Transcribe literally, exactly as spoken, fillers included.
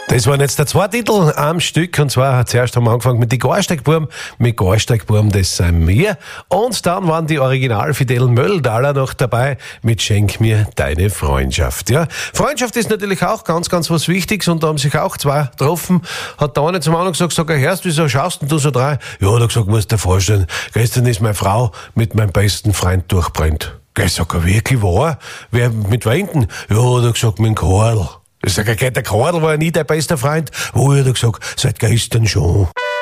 Das waren jetzt der zwei Titel am Stück, und zwar zuerst haben wir angefangen mit die Garsteigbuben, mit Garsteigbuben, das sind wir, und dann waren die original fidelen Mölldaler noch dabei mit Schenk mir deine Freundschaft. Ja, Freundschaft ist natürlich auch ganz, ganz was Wichtiges, und da haben sich auch zwei getroffen, hat der eine zum anderen gesagt, sag, Herrst, wieso schaust denn du so drei? Ja, hat er gesagt, musst dir vorstellen, gestern ist meine Frau mit meinem besten Freund durchbrennt. Gell, sag er, wirklich wahr? Wer, mit wem denn? Ja, hat er gesagt, mit dem Karl. Ich sag, der Karl war ja nie dein bester Freund. Wo, hat er gesagt, seit gestern schon.